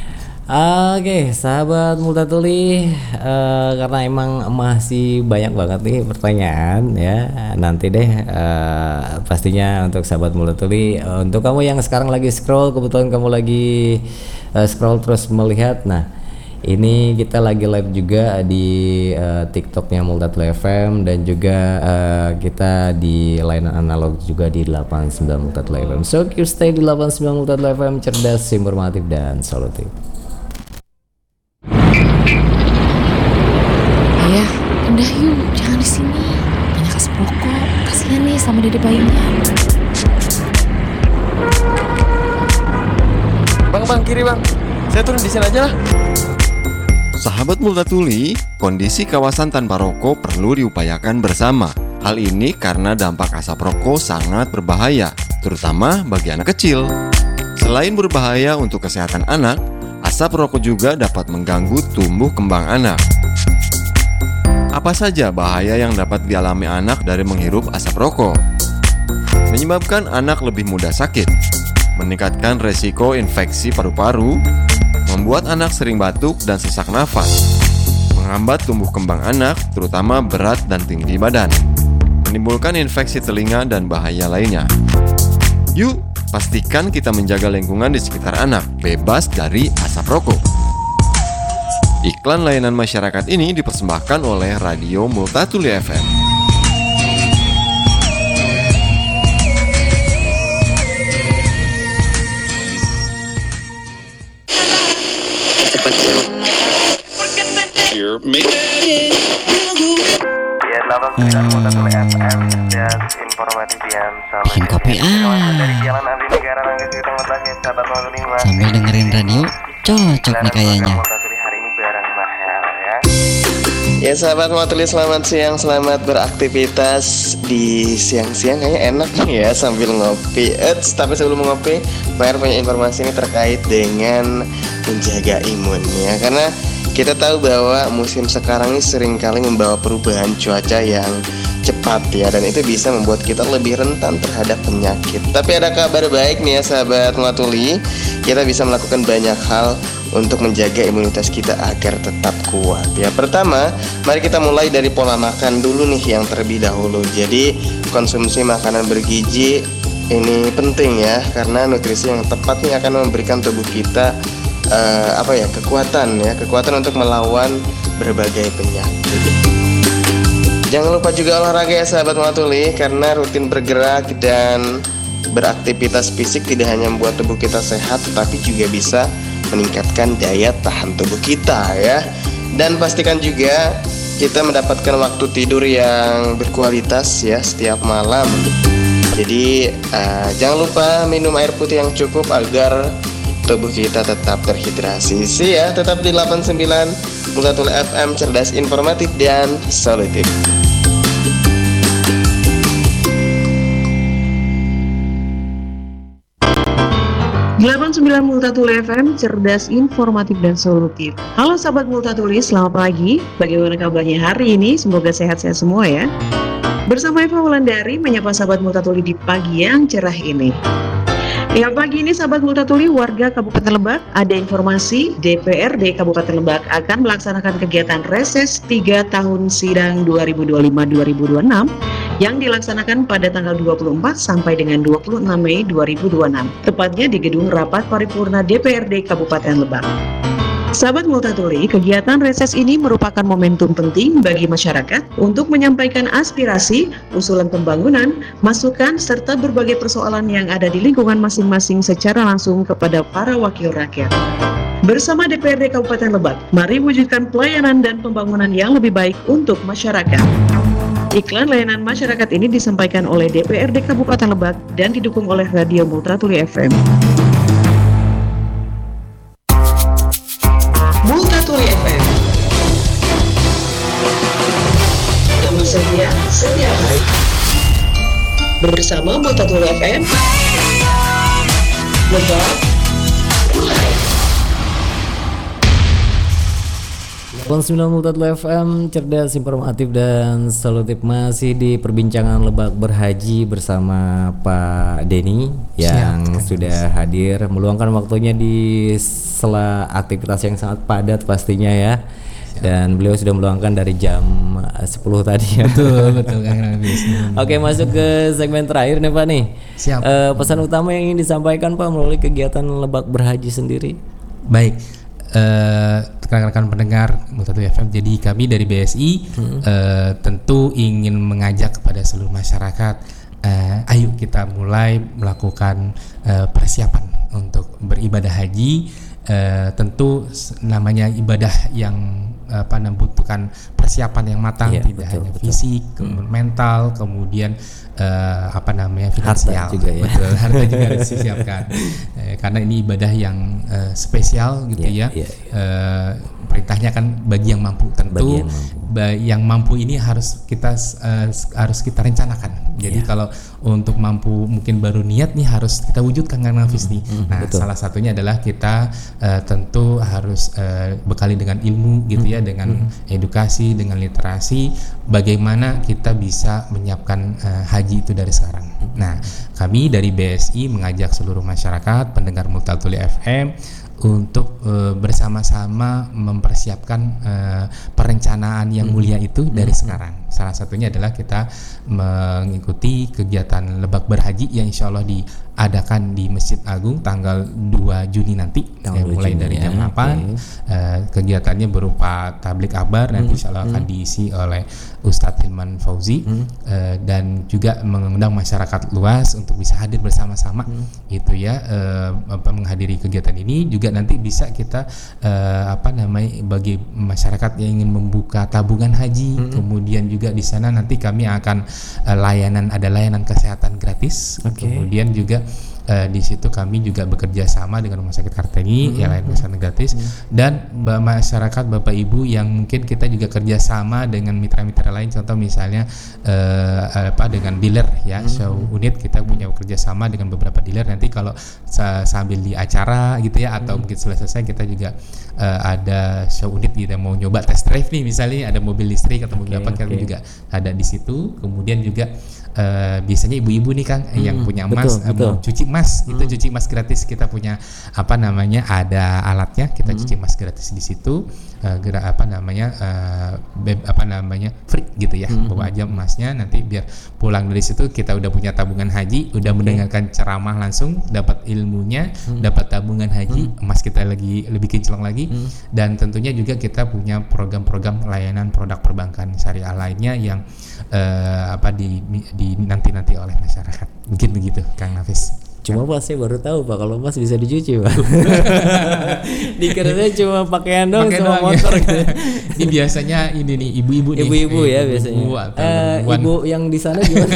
[SPEAKER 2] Oke, sahabat Multatuli, eh, karena emang masih banyak banget nih pertanyaan ya. Nanti deh eh, pastinya untuk sahabat Multatuli, eh, untuk kamu yang sekarang lagi scroll, kebetulan kamu lagi eh, scroll terus melihat, nah ini kita lagi live juga di uh, TikToknya Multatuli F M dan juga uh, kita di layanan analog juga di delapan puluh sembilan Multatuli F M. So you stay di delapan puluh sembilan Multatuli F M, cerdas, informatif dan solutif.
[SPEAKER 3] Ayah, udah yuk, jangan di sini. Banyak asap rokok, kasihan nih sama dede bayinya.
[SPEAKER 4] Bang, bang, kiri bang. Saya turun di sini aja lah.
[SPEAKER 5] Sahabat Multatuli, kondisi kawasan tanpa rokok perlu diupayakan bersama. Hal ini karena dampak asap rokok sangat berbahaya, terutama bagi anak kecil. Selain berbahaya untuk kesehatan anak, asap rokok juga dapat mengganggu tumbuh kembang anak. Apa saja bahaya yang dapat dialami anak dari menghirup asap rokok? menyebabkan anak lebih mudah sakit, meningkatkan resiko infeksi paru-paru, membuat anak sering batuk dan sesak nafas, menghambat tumbuh kembang anak, terutama berat dan tinggi badan, menimbulkan infeksi telinga dan bahaya lainnya. Yuk, pastikan kita menjaga lingkungan di sekitar anak, bebas dari asap rokok. Iklan layanan masyarakat ini dipersembahkan oleh Radio Multatuli F M.
[SPEAKER 6] Bikin kopi ah. Sambil dengerin radio, cocok nih kayaknya.
[SPEAKER 4] Ya sahabat Multatuli, selamat siang, selamat beraktivitas di siang-siang, kayaknya enak nih ya sambil ngopi. Eits, tapi sebelum ngopi, Pak R punya informasi ini terkait dengan menjaga imun ya. Karena kita tahu bahwa musim sekarang ini seringkali membawa perubahan cuaca yang cepat ya, dan itu bisa membuat kita lebih rentan terhadap penyakit. Tapi ada kabar baik nih ya sahabat Multatuli, kita bisa melakukan banyak hal untuk menjaga imunitas kita agar tetap kuat ya. Pertama, mari kita mulai dari pola makan dulu nih yang terlebih dahulu. Jadi konsumsi makanan bergizi ini penting ya, karena nutrisi yang tepat nih akan memberikan tubuh kita uh, apa ya kekuatan ya, kekuatan untuk melawan berbagai penyakit. Jangan lupa juga olahraga ya sahabat Multatuli, karena rutin bergerak dan beraktivitas fisik tidak hanya membuat tubuh kita sehat, tetapi juga bisa meningkatkan daya tahan tubuh kita ya. Dan pastikan juga kita mendapatkan waktu tidur yang berkualitas ya setiap malam. Jadi uh, jangan lupa minum air putih yang cukup agar tubuh kita tetap terhidrasi. See ya, tetap di delapan puluh sembilan Multatuli F M, cerdas, informatif, dan solutif.
[SPEAKER 7] delapan puluh sembilan Multatuli F M, cerdas, informatif, dan solutif. Halo sahabat Multatuli, selamat pagi. Bagaimana kabarnya hari ini? Semoga sehat-sehat semua ya. Bersama Eva Wulandari menyapa sahabat Multatuli di pagi yang cerah ini. Ya, pagi ini sahabat Multatuli, warga Kabupaten Lebak, ada informasi D P R D Kabupaten Lebak akan melaksanakan kegiatan reses tiga tahun sidang dua ribu dua puluh lima dua ribu dua puluh enam yang dilaksanakan pada tanggal dua puluh empat sampai dengan dua puluh enam Mei dua ribu dua puluh enam, tepatnya di Gedung Rapat Paripurna D P R D Kabupaten Lebak. Sahabat Multatuli, kegiatan reses ini merupakan momentum penting bagi masyarakat untuk menyampaikan aspirasi, usulan pembangunan, masukan, serta berbagai persoalan yang ada di lingkungan masing-masing secara langsung kepada para wakil rakyat. Bersama D P R D Kabupaten Lebak, mari wujudkan pelayanan dan pembangunan yang lebih baik untuk masyarakat. Iklan layanan masyarakat ini disampaikan oleh D P R D Kabupaten Lebak dan didukung oleh Radio Multatuli F M. Multatuli F M, teman setia setiap hari. Bersama Multatuli F M, Lebak mulai.
[SPEAKER 2] delapan puluh sembilan Multatuli F M, cerdas, informatif, dan solutif. Masih di perbincangan Lebak Berhaji bersama Pak Denny yang Siap, sudah hadir meluangkan waktunya di sela aktivitas yang sangat padat pastinya ya. Siap. Dan beliau sudah meluangkan dari jam sepuluh tadi ya.
[SPEAKER 1] Betul, betul Kang Rafis.
[SPEAKER 2] Oke, masuk ke segmen terakhir nih Pak nih.
[SPEAKER 1] Siap.
[SPEAKER 2] Uh, pesan utama yang ingin disampaikan Pak melalui kegiatan Lebak Berhaji sendiri.
[SPEAKER 1] Baik. Uh, rekan-rekan pendengar Multatuli F M, jadi kami dari B S I hmm. uh, tentu ingin mengajak kepada seluruh masyarakat, uh, ayo kita mulai melakukan uh, persiapan untuk beribadah haji. Uh, tentu namanya ibadah yang apa membutuhkan persiapan yang matang, yeah, tidak betul, hanya betul. fisik, kemudian hmm. mental, kemudian uh, apa namanya finansial,
[SPEAKER 2] harta juga ya.
[SPEAKER 1] Betul, harta juga harus disiapkan. Eh, karena ini ibadah yang uh, spesial gitu yeah, ya. Yeah, yeah. Uh, perintahnya kan bagi yang mampu, tentu yang mampu. Ba- yang mampu ini harus kita uh, harus kita rencanakan. Jadi yeah. kalau untuk mampu mungkin baru niat nih harus kita wujudkan karena nafis nih. Hmm, nah, betul. Salah satunya adalah kita uh, tentu harus uh, bekali dengan ilmu gitu ya, dengan hmm. edukasi, dengan literasi, bagaimana kita bisa menyiapkan uh, haji itu dari sekarang. Nah, kami dari B S I mengajak seluruh masyarakat pendengar Multatuli F M untuk uh, bersama-sama mempersiapkan uh, perencanaan yang mulia itu dari sekarang. Salah satunya adalah kita mengikuti kegiatan Lebak Berhaji yang insya Allah diadakan di Masjid Agung tanggal dua Juni nanti, ya, mulai Juni, dari jam ya, delapan. Okay. Uh, kegiatannya berupa tablik akbar, nanti insya Allah hmm. akan diisi oleh Ustadz Hilman Fauzi, hmm. uh, dan juga mengundang masyarakat luas untuk bisa hadir bersama-sama, hmm. gitu ya, uh, menghadiri kegiatan ini. Juga nanti bisa kita uh, apa namanya bagi masyarakat yang ingin membuka tabungan haji, hmm. kemudian juga di sana nanti kami akan uh, layanan ada layanan kesehatan gratis, okay. kemudian juga Uh, di situ kami juga bekerja sama dengan Rumah Sakit Kartini, hmm. yang lain kesehatan gratis, hmm. dan b- masyarakat Bapak Ibu yang mungkin kita juga kerjasama dengan mitra-mitra lain, contoh misalnya uh, apa dengan dealer ya, hmm. show unit kita punya kerjasama dengan beberapa dealer. Nanti kalau sa- sambil di acara gitu ya, atau hmm. mungkin setelah selesai kita juga uh, ada show unit gitu, mau nyoba test drive nih misalnya, ada mobil listrik atau mobil okay, apa, okay. kami juga ada di situ. Kemudian juga Uh, biasanya ibu-ibu nih Kang, hmm, yang punya emas, betul, uh, betul. mau cuci emas, hmm. itu cuci emas gratis, kita punya apa namanya ada alatnya, kita hmm. cuci emas gratis di situ, uh, gerak apa namanya uh, be- apa namanya free gitu ya, hmm. bawa aja emasnya, nanti biar pulang dari situ kita udah punya tabungan haji, udah okay. mendengarkan ceramah langsung, dapat ilmunya, hmm. dapat tabungan haji, hmm. emas kita lagi lebih kinclong lagi, hmm. dan tentunya juga kita punya program-program layanan produk perbankan syariah lainnya yang uh, apa di, di nanti-nanti oleh masyarakat. Mungkin begitu Kang Nafis.
[SPEAKER 2] Cuma Pak, saya baru tahu Pak kalau emas bisa dicuci Pak. Dikiranya cuma pakaian doang sama motor
[SPEAKER 1] ya. Gitu. Ini biasanya ini nih ibu-ibu nih.
[SPEAKER 2] Ibu-ibu ya ibu, biasanya. Ibu, uh, ibu yang di sana gimana?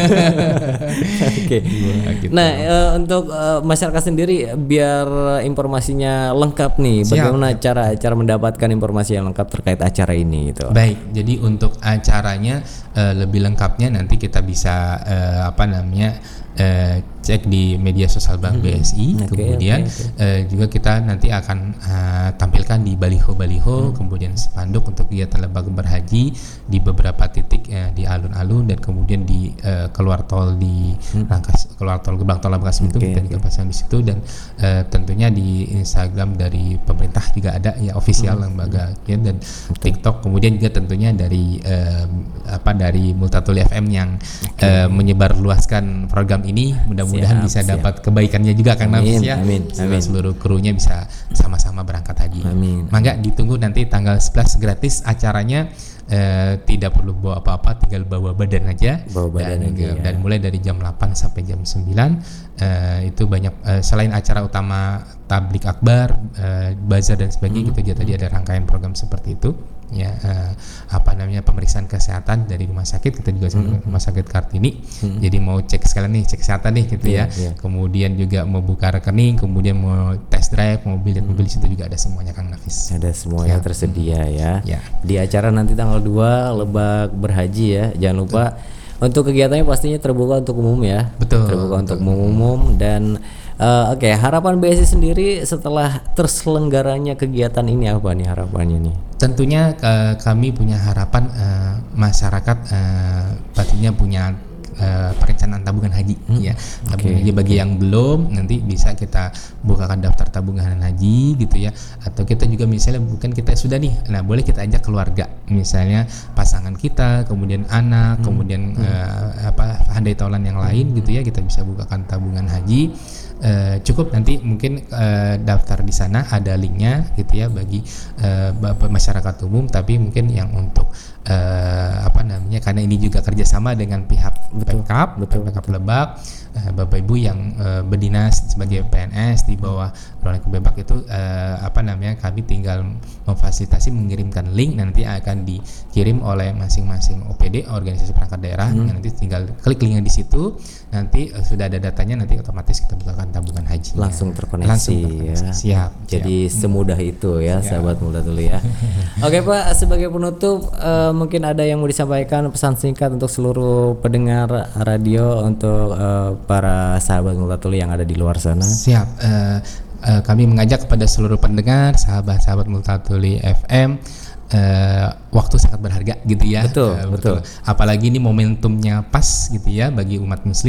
[SPEAKER 2] Oke. Okay. Gitu. Nah, uh, untuk uh, masyarakat sendiri biar informasinya lengkap nih, siap, bagaimana siap. cara cara mendapatkan informasi yang lengkap terkait acara ini gitu.
[SPEAKER 1] Baik, jadi untuk acaranya uh, lebih lengkapnya nanti kita bisa uh, apa namanya Uh, cek di media sosial Bank hmm. B S I, okay, kemudian okay, okay. Uh, juga kita nanti akan uh, tampilkan di baliho-baliho, hmm. kemudian spanduk untuk kegiatan Lebak Berhaji di beberapa titik uh, di alun-alun, dan kemudian di uh, keluar tol di hmm. Rangkas, keluar tol gerbang tol Rangkas itu okay, kita juga okay. pasang di situ, dan uh, tentunya di Instagram dari pemerintah juga ada ya, official hmm. lembaga ya, dan okay. TikTok, kemudian juga tentunya dari uh, apa dari Multatuli F M yang okay. uh, menyebarluaskan program ini, mudah-mudahan siap, bisa siap. dapat kebaikannya juga Kang Nafis ya.
[SPEAKER 2] Amin, amin.
[SPEAKER 1] Seluruh krunya bisa sama-sama berangkat haji.
[SPEAKER 2] Amin.
[SPEAKER 1] Mangga ditunggu nanti tanggal sebelas gratis acaranya, eh, tidak perlu bawa apa-apa, tinggal bawa badan aja.
[SPEAKER 2] Bawa badan
[SPEAKER 1] dan,
[SPEAKER 2] aja, ya.
[SPEAKER 1] dan mulai dari jam delapan sampai jam sembilan eh, itu banyak eh, selain acara utama tablik akbar, eh, bazar dan sebagainya, hmm. gitu aja tadi ada rangkaian program seperti itu. Ya uh, apa namanya pemeriksaan kesehatan dari rumah sakit, kita juga mm-hmm. rumah sakit Kartini, mm-hmm. jadi mau cek sekalian nih, cek kesehatan nih gitu yeah, ya yeah. kemudian juga mau buka rekening, kemudian mau test drive mobil, dan mobil mm-hmm. itu juga ada semuanya Kang Nafis,
[SPEAKER 2] ada semuanya ya. tersedia ya.
[SPEAKER 1] ya
[SPEAKER 2] di acara nanti tanggal dua Lebak Berhaji ya, jangan lupa betul. Untuk kegiatannya pastinya terbuka untuk umum ya,
[SPEAKER 1] betul
[SPEAKER 2] terbuka
[SPEAKER 1] betul.
[SPEAKER 2] untuk umum. Dan uh, oke okay, harapan B S I sendiri setelah terselenggaranya kegiatan ini apa nih harapannya nih?
[SPEAKER 1] Tentunya uh, kami punya harapan uh, masyarakat uh, pastinya punya uh, perencanaan tabungan haji, hmm. ya. Tabungan okay. haji bagi yang belum, nanti bisa kita bukakan daftar tabungan haji gitu ya. Atau kita juga misalnya bukan kita sudah nih, nah boleh kita ajak keluarga, misalnya pasangan kita, kemudian anak, hmm. kemudian hmm. Uh, apa handai taulan yang lain gitu ya, kita bisa bukakan tabungan haji. Uh, cukup nanti mungkin uh, daftar di sana ada linknya gitu ya bagi uh, masyarakat umum, tapi mungkin yang untuk uh, apa namanya, karena ini juga kerjasama dengan pihak Pemkab, Pemkab Lebak, uh, Bapak Ibu yang uh, berdinas sebagai P N S di bawah Rolek Bebak itu uh, apa namanya, kami tinggal memfasilitasi mengirimkan link, nanti akan dikirim oleh masing-masing O P D, organisasi perangkat daerah, hmm. nanti tinggal klik linknya di situ, nanti uh, sudah ada datanya, nanti otomatis kita bukakan tabungan haji
[SPEAKER 2] langsung terkoneksi, langsung terkoneksi. Ya.
[SPEAKER 1] Siap.
[SPEAKER 2] Jadi
[SPEAKER 1] siap.
[SPEAKER 2] semudah itu ya, siap. Sahabat Multatuli ya. Oke Pak, sebagai penutup uh, mungkin ada yang mau disampaikan pesan singkat untuk seluruh pendengar radio, untuk uh, para sahabat Multatuli yang ada di luar sana.
[SPEAKER 1] Siap. Uh, uh, kami mengajak kepada seluruh pendengar, sahabat-sahabat Multatuli F M, uh, waktu sangat berharga gitu ya.
[SPEAKER 2] Betul, uh, betul.
[SPEAKER 1] betul. Apalagi ini momentumnya pas gitu ya bagi umat muslim.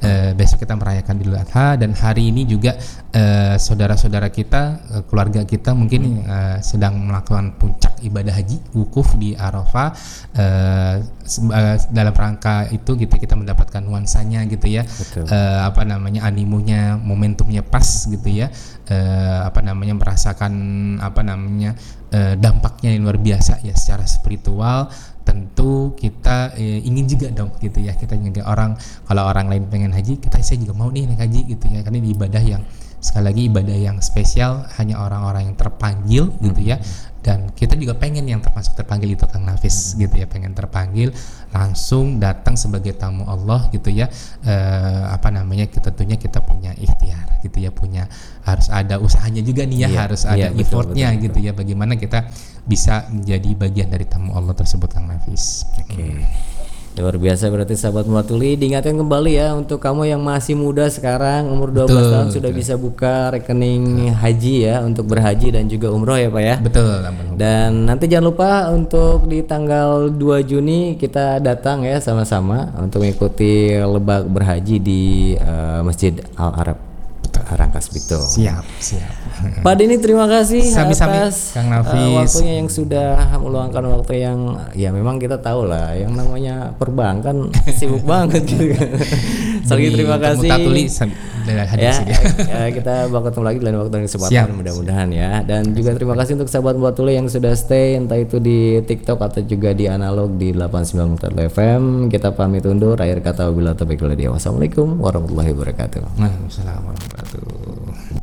[SPEAKER 1] uh, besok kita merayakan Idul Adha, dan hari ini juga uh, saudara-saudara kita, uh, keluarga kita mungkin uh, sedang melakukan puncak ibadah haji, wukuf di Arafah. Uh, uh, dalam rangka itu kita kita mendapatkan nuansanya gitu ya, uh, apa namanya animonya, momentumnya pas gitu ya, uh, apa namanya merasakan apa namanya uh, dampaknya yang luar biasa ya secara spiritual. Tentu kita eh, ingin juga dong gitu ya, kita juga orang, kalau orang lain pengen haji, kita saya juga mau nih naik haji gitu ya, karena ini ibadah yang sekali lagi ibadah yang spesial, hanya orang-orang yang terpanggil gitu ya, dan kita juga pengen yang termasuk terpanggil itu Kang Nafis gitu ya, pengen terpanggil langsung datang sebagai tamu Allah gitu ya, eh, apa namanya kita tentunya kita punya ikhtiar gitu ya, punya harus ada usahanya juga nih ya, iya, harus ada iya, effortnya betul, betul, gitu betul. ya, bagaimana kita bisa menjadi bagian dari tamu Allah tersebut Kang Nafis. Oke. Okay.
[SPEAKER 2] Luar biasa berarti sahabat Mulatuli, diingatkan kembali ya untuk kamu yang masih muda sekarang umur dua belas betul, tahun sudah betul. bisa buka rekening haji ya untuk berhaji dan juga umroh ya Pak ya. Betul. Dan nanti jangan lupa untuk di tanggal dua Juni kita datang ya sama-sama untuk mengikuti lebak berhaji di uh, Masjid Al Arab Rangkas Bitung.
[SPEAKER 1] Siap, siap.
[SPEAKER 2] Pak Denny terima kasih
[SPEAKER 1] Sami-sami,
[SPEAKER 2] atas
[SPEAKER 1] Kang Nafis.
[SPEAKER 2] Uh, waktunya yang sudah meluangkan waktu yang ya memang kita tahu lah yang namanya perbankan sibuk banget gitu. Sekali terima kasih.
[SPEAKER 1] Mutatuli
[SPEAKER 2] ya, ya, kita bakal ketemu lagi dalam waktu dan kesempatan mudah-mudahan ya. Dan juga terima kasih untuk sahabat Mulatuli yang sudah stay entah itu di TikTok atau juga di analog di delapan puluh sembilan Mutatuli F M. Kita pamit undur. Akhir kata wabillahi taufiq wal hidayah. Wassalamualaikum warahmatullahi wabarakatuh.
[SPEAKER 1] Waalaikumsalam warahmatullahi wabarakatuh.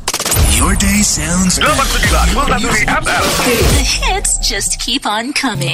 [SPEAKER 8] Your day sounds delapan puluh sembilan Mutatuli F M. The hits just keep on coming.